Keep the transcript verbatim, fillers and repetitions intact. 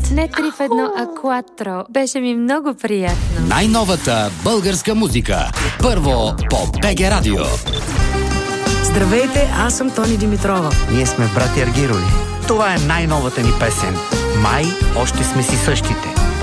Не три в едно, а кватро. Беше ми много приятно. Най-новата българска музика. Първо по БГ Радио. Здравейте, аз съм Тони Димитрова. Ние сме братя Аргирови. Това е най-новата ни песен. Май още сме си същите.